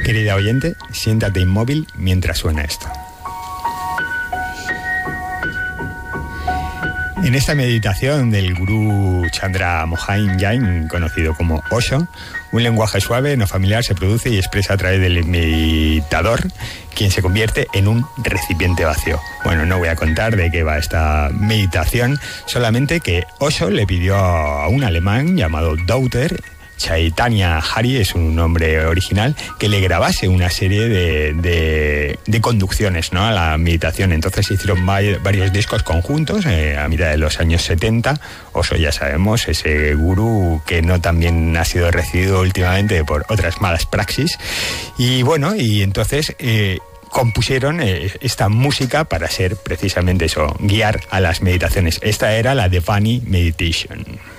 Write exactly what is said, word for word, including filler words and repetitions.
Querida oyente, siéntate inmóvil mientras suena esto. En esta meditación del gurú Chandra Mohan Jain, conocido como Osho, un lenguaje suave, no familiar, se produce y expresa a través del meditador, quien se convierte en un recipiente vacío. Bueno, no voy a contar de qué va esta meditación, solamente que Osho le pidió a un alemán llamado Dauter, Chaitanya Hari es un nombre original, que le grabase una serie de, de, de conducciones, ¿no?, a la meditación. Entonces se hicieron varios discos conjuntos eh, a mitad de los años setenta. Osho, ya sabemos, ese gurú que no también ha sido recibido últimamente por otras malas praxis. Y bueno, y entonces eh, compusieron eh, esta música para ser precisamente eso, guiar a las meditaciones. Esta era la Devani Meditation.